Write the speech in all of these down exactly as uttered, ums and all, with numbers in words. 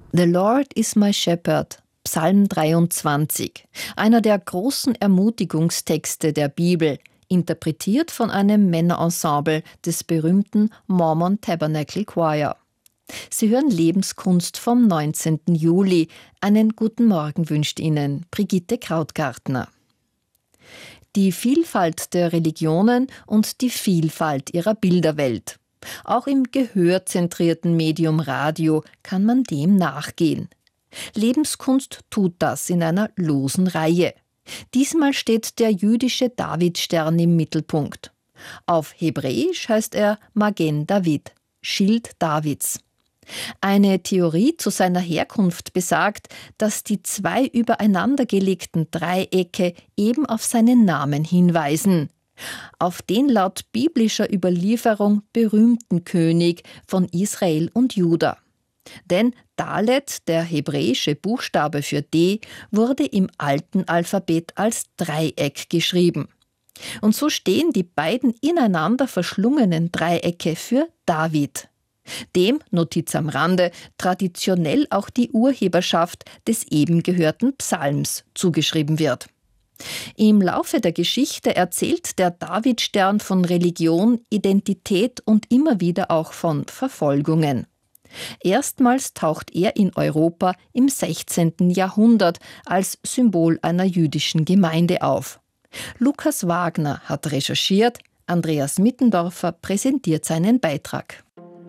The Lord is my shepherd, Psalm dreiundzwanzig, einer der großen Ermutigungstexte der Bibel, interpretiert von einem Männerensemble des berühmten Mormon Tabernacle Choir. Sie hören Lebenskunst vom neunzehnten Juli. Einen guten Morgen wünscht Ihnen Brigitte Krautgartner. Die Vielfalt der Religionen und die Vielfalt ihrer Bilderwelt. Auch im gehörzentrierten Medium Radio kann man dem nachgehen. Lebenskunst tut das in einer losen Reihe. Diesmal steht der jüdische Davidstern im Mittelpunkt. Auf Hebräisch heißt er Magen David, Schild Davids. Eine Theorie zu seiner Herkunft besagt, dass die zwei übereinandergelegten Dreiecke eben auf seinen Namen hinweisen. Auf den laut biblischer Überlieferung berühmten König von Israel und Juda. Denn Dalet, der hebräische Buchstabe für D, wurde im alten Alphabet als Dreieck geschrieben. Und so stehen die beiden ineinander verschlungenen Dreiecke für David. Dem, Notiz am Rande, traditionell auch die Urheberschaft des eben gehörten Psalms zugeschrieben wird. Im Laufe der Geschichte erzählt der Davidstern von Religion, Identität und immer wieder auch von Verfolgungen. Erstmals taucht er in Europa im sechzehnten Jahrhundert als Symbol einer jüdischen Gemeinde auf. Lukas Wagner hat recherchiert, Andreas Mittendorfer präsentiert seinen Beitrag.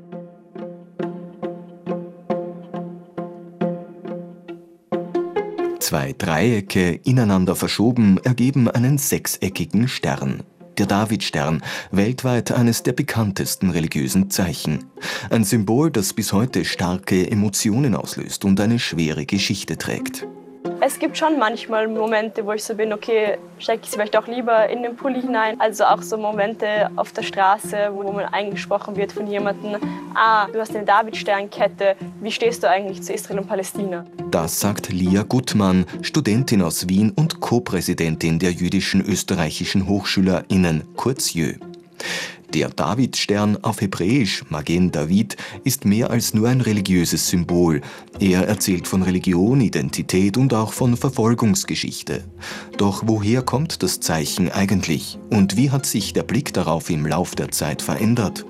Zwei Dreiecke ineinander verschoben ergeben einen sechseckigen Stern. Der Davidstern, weltweit eines der bekanntesten religiösen Zeichen. Ein Symbol, das bis heute starke Emotionen auslöst und eine schwere Geschichte trägt. Es gibt schon manchmal Momente, wo ich so bin, okay, stecke ich vielleicht auch lieber in den Pulli hinein. Also auch so Momente auf der Straße, wo man angesprochen wird von jemandem, ah, du hast eine Davidsternkette, wie stehst du eigentlich zu Israel und Palästina? Das sagt Lia Gutmann, Studentin aus Wien und Co-Präsidentin der jüdischen österreichischen HochschülerInnen, kurz J Ö. Der Davidstern, auf Hebräisch Magen David, ist mehr als nur ein religiöses Symbol. Er erzählt von Religion, Identität und auch von Verfolgungsgeschichte. Doch woher kommt das Zeichen eigentlich? Und wie hat sich der Blick darauf im Lauf der Zeit verändert?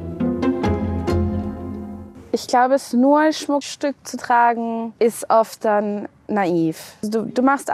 Ich glaube, es nur als Schmuckstück zu tragen, ist oft dann naiv. Du, du machst